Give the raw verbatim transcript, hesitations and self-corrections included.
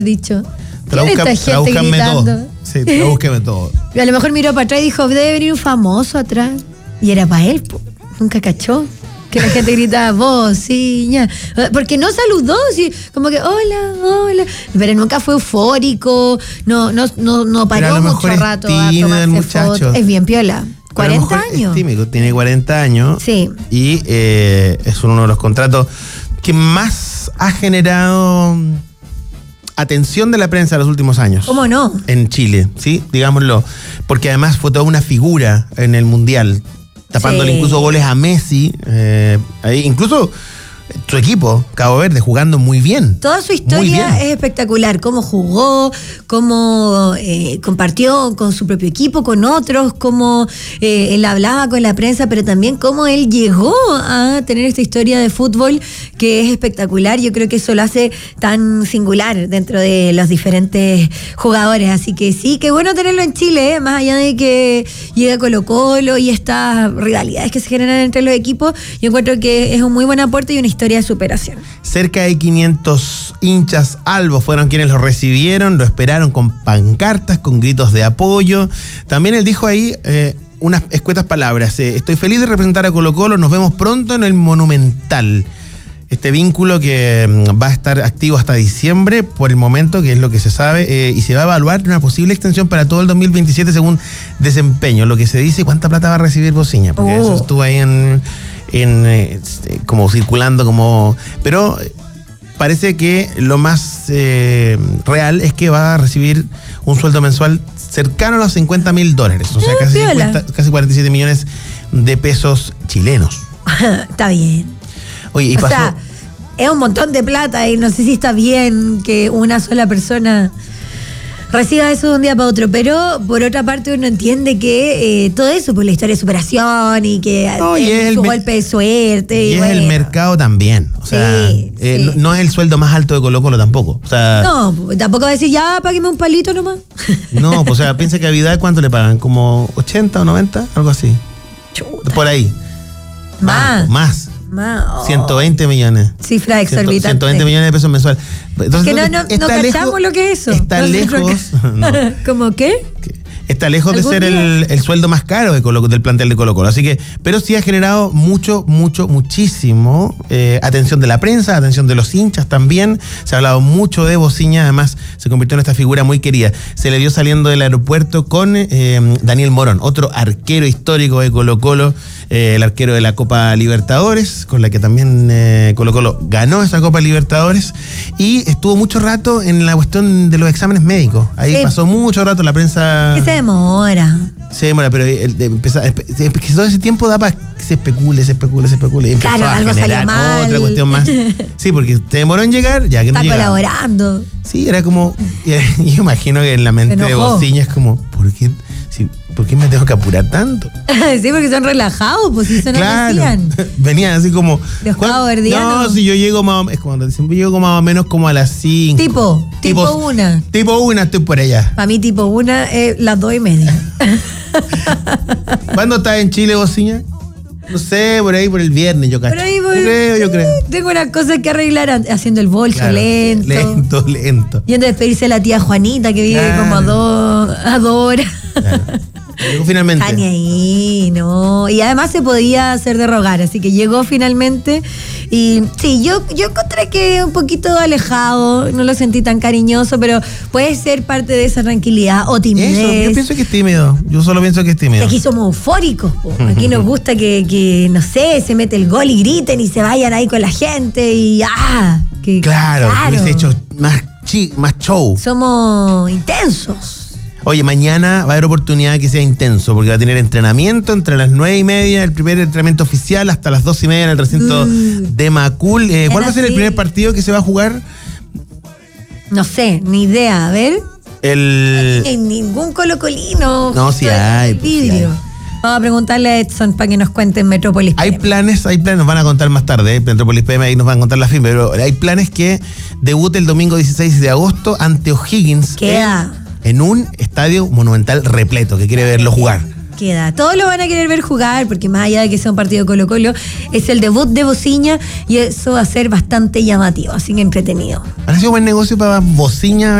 dicho. Traduzca, ¿Quién es esta gente tradúzcanme gritando? todo. Sí, tradúzqueme todo. Y a lo mejor miró para atrás y dijo, debe venir un famoso atrás. Y era para él, po. Nunca cachó. Que la gente gritaba, vociña. Porque no saludó, sí, como que, hola, hola. Pero nunca fue eufórico, no, no, no, no paró mucho rato a tomarse fotos. Es bien piola. cuarenta años. Es tímido, tiene cuarenta años. Sí. Y eh, es uno de los contratos que más ha generado atención de la prensa en los últimos años. ¿Cómo no? En Chile, ¿sí? Digámoslo. Porque además fue toda una figura en el Mundial, tapándole sí. incluso goles a Messi. Eh, ahí, incluso su equipo, Cabo Verde, jugando muy bien. Toda su historia es espectacular. Cómo jugó, cómo eh, compartió con su propio equipo, con otros, cómo eh, él hablaba con la prensa, pero también cómo él llegó a tener esta historia de fútbol que es espectacular. Yo creo que eso lo hace tan singular dentro de los diferentes jugadores. Así que sí, qué bueno tenerlo en Chile, ¿eh? Más allá de que llega Colo-Colo y estas rivalidades que se generan entre los equipos, yo encuentro que es un muy buen aporte y una historia de superación. Cerca de quinientos hinchas albos fueron quienes lo recibieron, lo esperaron con pancartas, con gritos de apoyo. También él dijo ahí eh, unas escuetas palabras. Eh, Estoy feliz de representar a Colo-Colo, nos vemos pronto en el Monumental. Este vínculo que va a estar activo hasta diciembre, por el momento, que es lo que se sabe, eh, y se va a evaluar una posible extensión para todo el dos mil veintisiete según desempeño. Lo que se dice, ¿cuánta plata va a recibir Vociña? Porque oh. eso estuvo ahí en, en eh, como circulando, como... Pero parece que lo más eh, real es que va a recibir un sueldo mensual cercano a los cincuenta mil dólares, o sea, ah, casi, cincuenta, casi cuarenta y siete millones de pesos chilenos. Está bien. Oye, y o pasó... sea, es un montón de plata y no sé si está bien que una sola persona reciba eso de un día para otro, pero por otra parte uno entiende que eh, todo eso, por la historia de superación y que no, y es es su el golpe de suerte. Y, y bueno. es el mercado también. O sea, sí, eh, sí. No, no es el sueldo más alto de Colo-Colo tampoco. O sea, no, tampoco va a decir, ya, págueme un palito nomás. No, pues, o sea, piensa que a Vidal, ¿cuánto le pagan? ¿Como ochenta o noventa? Algo así. Chuta. Por ahí. Más. Más. Más. Oh. ciento veinte millones. Cifra exorbitante. ciento veinte millones de pesos mensual. Entonces, que no, no, no cachamos lejos, lo que es eso. Está no lejos. No. ¿Cómo qué? Está lejos de ser el, el sueldo más caro de Colo, del plantel de Colo-Colo. Así que, pero sí ha generado mucho, mucho, muchísimo eh, atención de la prensa, atención de los hinchas también. Se ha hablado mucho de Vociña, además se convirtió en esta figura muy querida. Se le vio saliendo del aeropuerto con eh, Daniel Morón, otro arquero histórico de Colo-Colo, eh, el arquero de la Copa Libertadores, con la que también eh, Colo-Colo ganó esa Copa Libertadores, y estuvo mucho rato en la cuestión de los exámenes médicos. Ahí sí. Pasó mucho rato la prensa. ¿Qué se demora? Se demora, pero el, de empezar, que todo ese tiempo da para que se especule, se especule, se especule. Y claro, a algo salió mal. Otra cuestión más. Sí, porque te demoró en llegar, ya que Está no llegaba. colaborando. Sí, era como. Yo imagino que en la mente de Vociña es como, ¿por qué, sí, ¿por qué me tengo que apurar tanto? Sí, porque son relajados, pues si son claro. Decían. Venían así como. Los caboverdianos. No, si yo llego más o menos. Cuando dicen, yo llego más o menos como a las cinco. Tipo, tipo, tipo una. Tipo una, estoy por allá. Para mí, tipo una es las dos y media. ¿Cuándo estás en Chile, Vociña? No sé, por ahí por el viernes, yo cacho. Por ahí por, yo creo, yo creo. Tengo unas cosas que arreglar haciendo el bolso claro, lento. Lento, lento. Yendo a despedirse de la tía Juanita que vive claro. como a dos, a dos horas. Claro. Llegó finalmente. Está ni ahí, no. Y además se podía hacer de rogar, así que llegó finalmente. Y sí, yo, yo encontré que un poquito alejado, no lo sentí tan cariñoso, pero puede ser parte de esa tranquilidad o timidez. Eso, yo pienso que es tímido. Yo solo pienso que es tímido. Aquí somos eufóricos, po. Aquí nos gusta que, que, no sé, se mete el gol y griten y se vayan ahí con la gente y ¡ah! Que, claro, claro. hubiese hecho más, chi, más show. Somos intensos. Oye, mañana va a haber oportunidad que sea intenso, porque va a tener entrenamiento entre las nueve y media, el primer entrenamiento oficial, hasta las dos y media en el recinto mm. de Macul. Eh, ¿Cuál va a ser el primer partido que se va a jugar? No sé, ni idea. A ver. El... No hay ningún colocolino. No, sí hay. Pues, sí hay. Vamos a preguntarle a Edson para que nos cuente en Metrópolis P M. Hay planes, hay planes, nos van a contar más tarde, ¿eh? Metrópolis P M ahí nos van a contar la fin, pero hay planes que debute el domingo dieciséis de agosto ante O'Higgins. Queda. En, en un estadio monumental repleto, que quiere verlo jugar. queda. Todos lo van a querer ver jugar, porque más allá de que sea un partido Colo-Colo, es el debut de Bociña y eso va a ser bastante llamativo, así que entretenido. Ha sido buen negocio para Bociña